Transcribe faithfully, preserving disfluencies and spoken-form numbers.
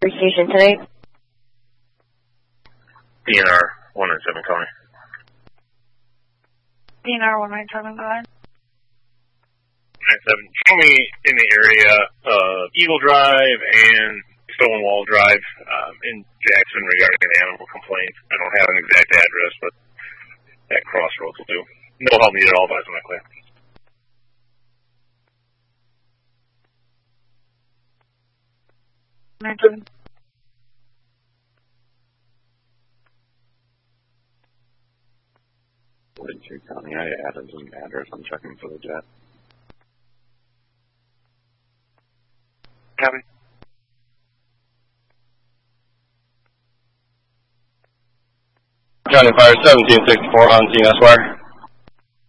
Station tonight. D N R one nine seven, calling. D N R one nine seven, go ahead. nine seven, show me in the area of Eagle Drive and Stonewall Drive um, in Jackson regarding an animal complaint. I don't have an exact address, but that crossroads will do. No help needed at all, but I'm not clear. nine seven. Ventura County, I added an address. I'm checking for the jet. Copy. Johnny Fire seventeen sixty-four, Hunting, Esquire.